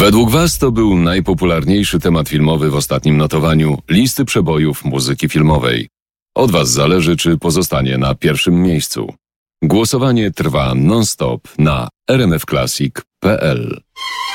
Według Was to był najpopularniejszy temat filmowy w ostatnim notowaniu listy przebojów muzyki filmowej. Od Was zależy, czy pozostanie na pierwszym miejscu. Głosowanie trwa non-stop na rmfclassic.pl.